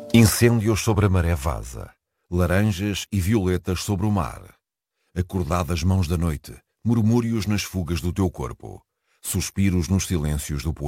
Incêndios sobre a maré vaza, laranjas e violetas sobre o mar. Acordadas mãos da noite, murmúrios nas fugas do teu corpo, suspiros nos silêncios do poema.